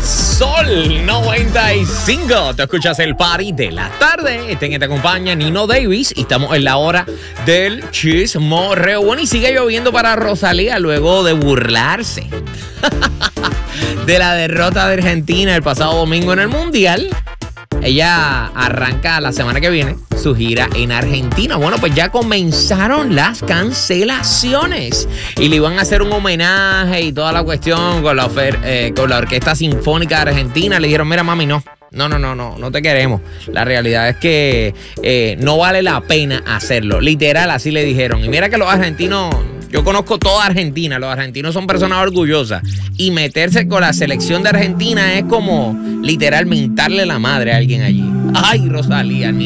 Sol 95. Te escuchas el party de la tarde. Este que te acompaña Nino Davis. Y estamos en la hora del chismorreo. Bueno, y sigue lloviendo para Rosalía luego de burlarse de la derrota de Argentina el pasado domingo en el Mundial. Ella arranca la semana que viene su gira en Argentina. Bueno, pues ya comenzaron las cancelaciones y le iban a hacer un homenaje y toda la cuestión con la Orquesta Sinfónica de Argentina. Le dijeron, mira, mami, no te queremos. La realidad es que no vale la pena hacerlo. Literal, así le dijeron. Y mira que los argentinos... Yo conozco toda Argentina, los argentinos son personas orgullosas y meterse con la selección de Argentina es como literal mentarle la madre a alguien allí. Ay, Rosalía,